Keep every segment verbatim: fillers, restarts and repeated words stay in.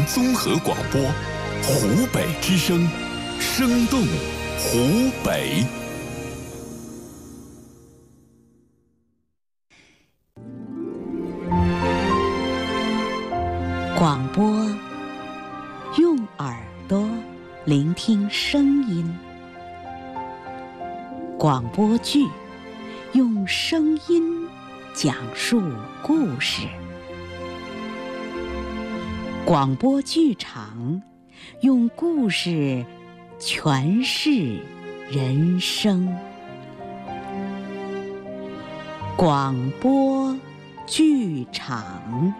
综合广播，湖北之声，生动湖北。 广播，用耳朵聆听声音；广播剧，用声音讲述故事；广播剧场，用故事诠释人生。广播剧场。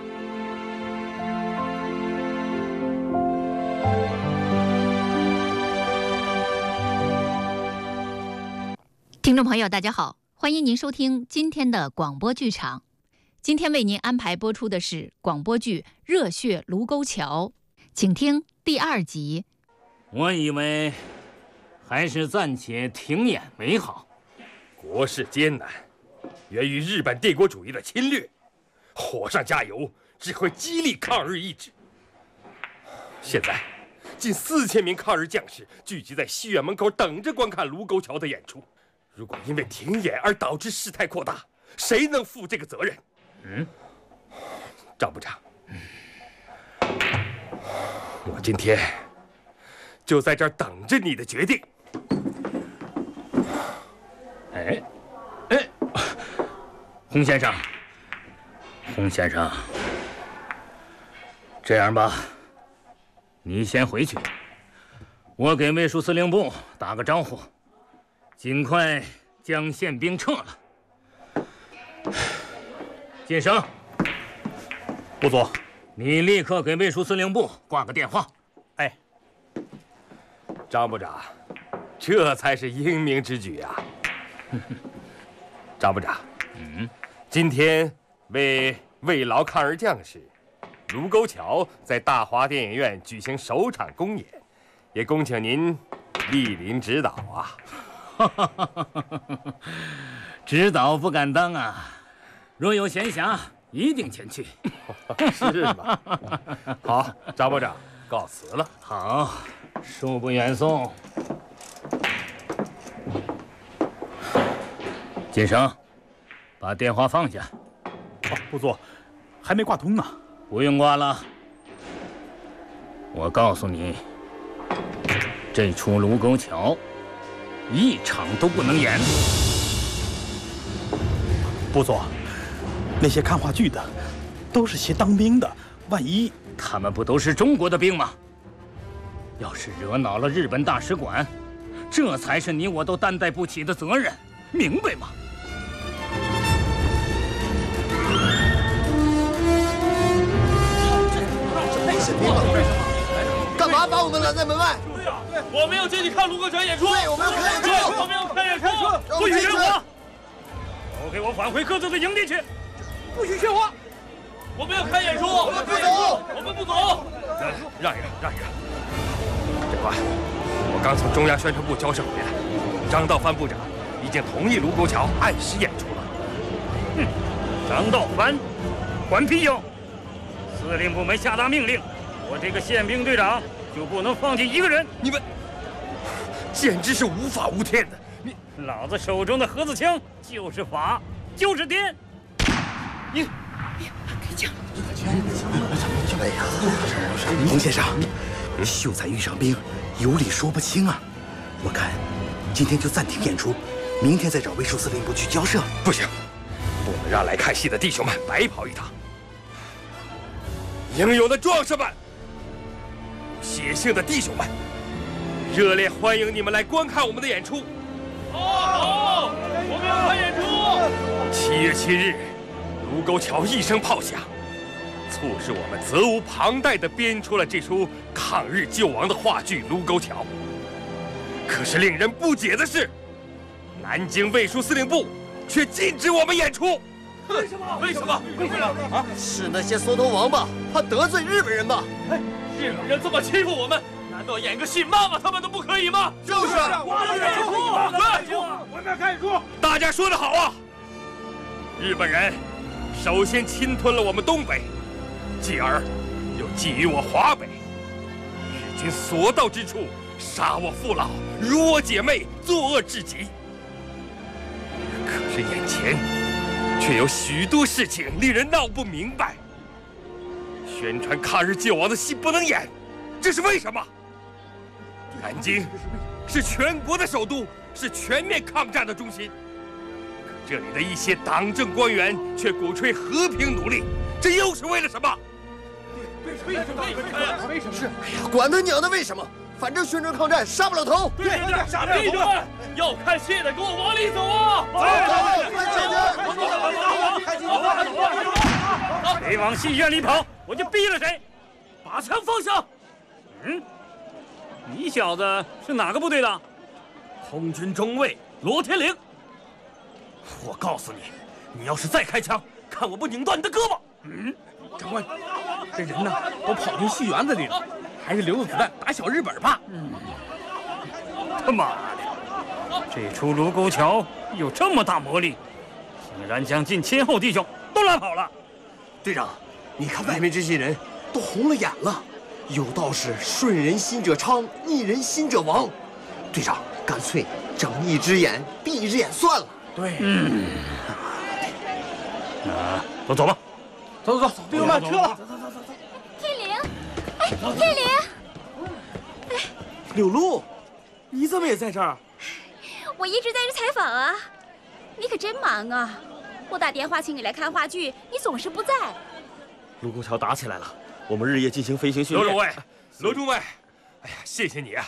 听众朋友大家好，欢迎您收听今天的广播剧场。今天为您安排播出的是广播剧《热血卢沟桥》，请听第二集。 我以为还是暂且停演为好。 国事艰难，源于日本帝国主义的侵略，火上加油只会激励抗日意志。现在近四千名抗日将士聚集在戏院门口等着观看卢沟桥的演出，如果因为停演而导致事态扩大，谁能负这个责任？嗯，张部长，嗯，我今天就在这儿等着你的决定。 哎，哎，洪先生，洪先生，这样吧，你先回去，我给卫戍司令部打个招呼，尽快将宪兵撤了。晋升， 部座， 你立刻给卫戍司令部挂个电话。 哎，张部长，这才是英明之举啊！张部长，嗯，今天为慰劳抗日将士，卢沟桥在大华电影院举行首场公演，也恭请您莅临指导啊！ 指导不敢当啊，若有闲暇，一定前去。 是吗？好，张部长，告辞了。 好，恕不远送。晋升，把电话放下。 哦，部座，还没挂通呢。 不用挂了。我告诉你，这出卢沟桥一场都不能演。 部座，那些看话剧的都是些当兵的，万一他们不都是中国的兵吗？要是惹恼了日本大使馆，这才是你我都担待不起的责任，明白吗？ 干嘛把我们拦在门外？ 对呀，我们要进去看卢沟桥演出。 对，我们要看演出。 我们要看演出，不许喧哗！都给我返回各自的营地去，不许喧哗！我们要看演出，我们不走，我们不走。 让一让，让一让。长官，我刚从中央宣传部交涉回来，张道藩部长已经同意卢沟桥按时演出了。 哼，张道藩，管屁用！司令部没下达命令，我这个宪兵队长就不能放弃一个人。 你们简直是无法无天的！你老子手中的盒子枪就是法，就是天。你， 给讲。哎呀，洪先生，秀才遇上兵，有理说不清啊！我看今天就暂停演出，明天再找卫戍司令部去交涉。 不行，不能让来看戏的弟兄们白跑一趟。英勇的壮士们，血性的弟兄们，热烈欢迎你们来观看我们的演出。 好，我们要看演出。 七月七日，卢沟桥一声炮响，促使我们责无旁贷地编出了这出抗日救亡的话剧《卢沟桥》。可是令人不解的是，南京卫戍司令部却禁止我们演出。 为什么？为什么？为什么？ 啊！是那些缩头王八，怕得罪日本人吧？ 哎，日本人这么欺负我们，难道演个戏骂骂他们都不可以吗？ 就是， 我们要演出，我们要演出，我们要看演出。 大家说得好啊！日本人首先侵吞了我们东北，继而又觊觎我华北，日军所到之处，杀我父老，辱我姐妹，作恶至极。可是眼前却有许多事情令人闹不明白。宣传抗日救亡的戏不能演，这是为什么？南京是全国的首都，是全面抗战的中心。可这里的一些党政官员却鼓吹和平努力，这又是为了什么？ 为什么？为什么？是， 哎呀，管他娘的为什么，反正宣传抗战杀不了头。 对对对，杀不了头。弟兄们，要看戏的，跟我往里走啊！ 走！谁往戏院里跑，我就毙了谁！把枪放下！嗯，你小子是哪个部队的？空军中尉罗天凌。我告诉你，你要是再开枪，看我不拧断你的胳膊！嗯， 长官，这人呢都跑进戏园子里了，还是留着子弹打小日本吧。 嗯，他妈的，这出卢沟桥有这么大魔力，竟然将近亲后弟兄都拉跑了。 队长，你看外面这些人都红了眼了，有道是顺人心者昌，逆人心者亡。队长，干脆睁一只眼闭一只眼算了。 对， 嗯，那都走吧。 走走走，队友们，撤了。 走走走走走。天灵，哎，天灵， 哎，柳露，你怎么也在这儿？ 我一直在这采访啊。你可真忙啊！我打电话请你来看话剧，你总是不在。 卢沟桥打起来了，我们日夜进行飞行训练。 罗中尉，罗中尉，哎呀，谢谢你啊！